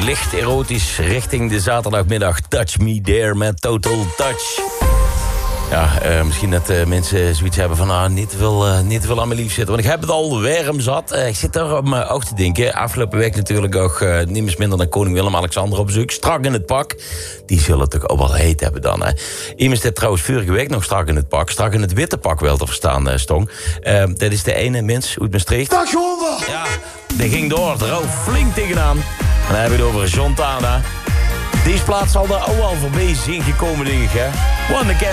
licht erotisch richting de zaterdagmiddag. Touch Me There met Total Touch. Ja, misschien dat mensen zoiets hebben van... niet te veel aan mijn lief zitten. Want ik heb het al warm zat. Ik zit er op mijn oog te denken. Afgelopen week natuurlijk ook niemand minder dan koning Willem-Alexander op bezoek. Strak in het pak. Die zullen het toch ook wel heet hebben dan. Hè? Iemand zit trouwens vorige week nog strak in het pak. Strak in het witte pak wel te verstaan, Stong. Dat is de ene mens uit Maastricht. Dag Jonda! Ja, die ging door. Er ook flink tegenaan. En dan hebben we het over Jontana. Deze plaats zal er ook al voorbij zien gekomen, denk ik, hè?